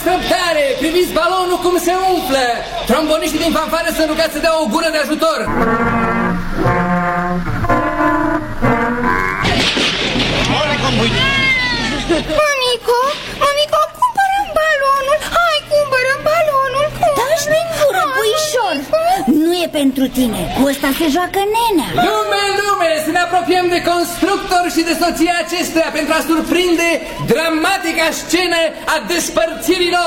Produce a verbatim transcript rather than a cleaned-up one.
Aveți răbdare, priviți balonul cum se umflă. Tromboniștii din fanfară sunt rugați să dea o gură de ajutor. Mamico, mamico, cumpărăm balonul. Hai, cumpărăm balonul. Taci din gură, puișor. Nu e pentru tine, cu ăsta se joacă nenea. Lume, lume, să ne apropiem de constructor și de soția acestuia pentru a surprinde dramatica scenă a despărțirilor.